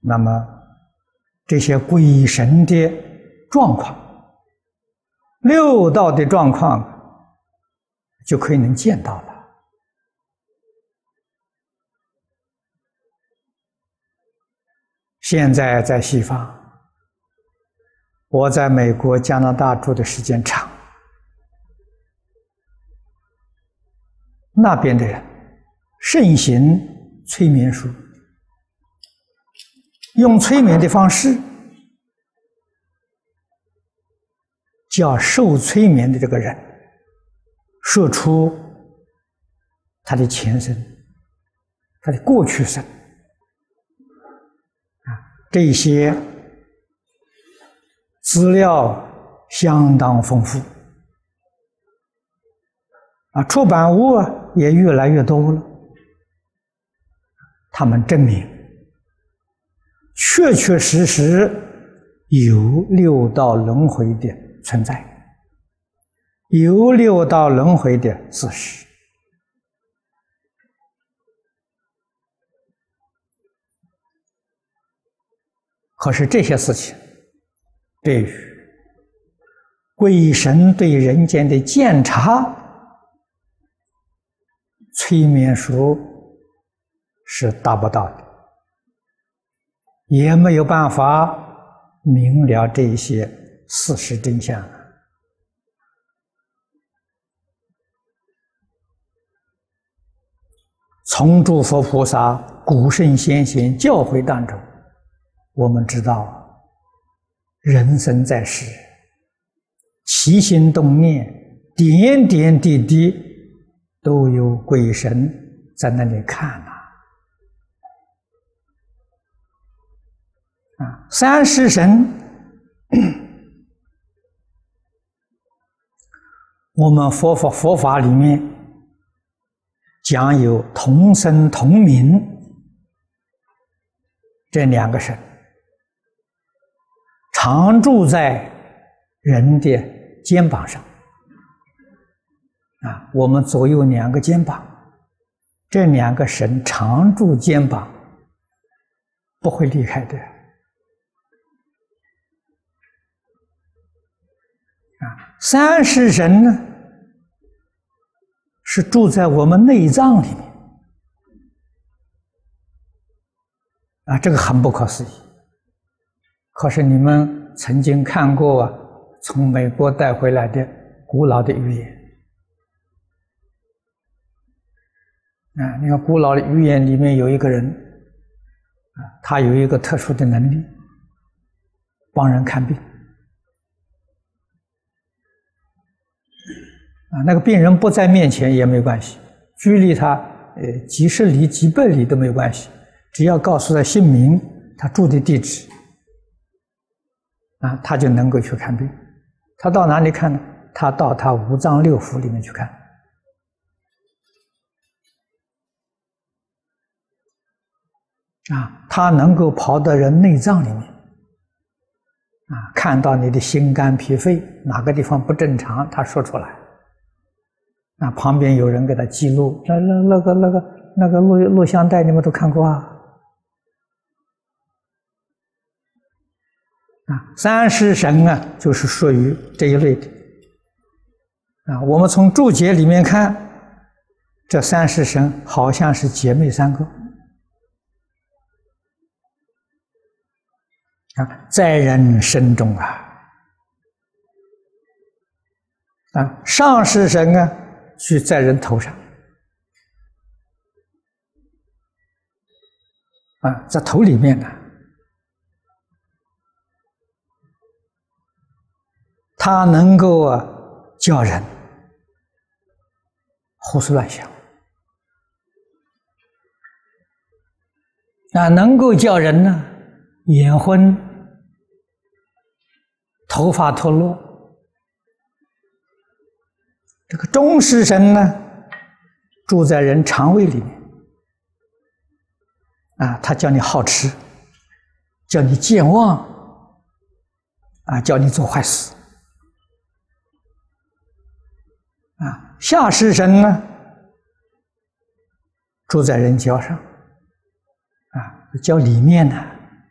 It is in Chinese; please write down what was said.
那么这些鬼神的状况，六道的状况就可以能见到了。现在在西方，我在美国、加拿大住的时间长，那边的人盛行催眠术，用催眠的方式叫受催眠的这个人说出他的前生、他的过去生这些资料相当丰富出版物也越来越多了。他们证明确确实实有六道轮回的存在，有六道轮回的事实。可是这些事情对于鬼神对人间的鉴察，催眠术是达不到的，也没有办法明了这些事实真相。从诸佛菩萨、古圣先贤教诲当中，我们知道人生在世，起心动念、点点滴滴都有鬼神在那里看三尸神我们佛法里面讲有同生同名这两个神，常住在人的肩膀上我们左右两个肩膀，这两个神常住肩膀，不会离开的三尸神呢，是住在我们内脏里面这个很不可思议。可是你们曾经看过从美国带回来的古老的预言你看古老的预言里面有一个人他有一个特殊的能力，帮人看病那个病人不在面前也没关系，距离他几十里几百里都没有关系，只要告诉他姓名，他住的地址他就能够去看病。他到哪里看呢？他到他五脏六腑里面去看他能够跑到人内脏里面看到你的心肝脾肺哪个地方不正常，他说出来旁边有人给他记录，那个录像带你们都看过三尸神就是属于这一类的我们从注解里面看，这三尸神好像是姐妹三个在人身中上尸神去在人头上在头里面他能够叫人胡思乱想能够叫人眼昏、头发脱落。这个中尸神住在人肠胃里面他叫你好吃，叫你健忘叫你做坏事下尸神住在人脚上脚里面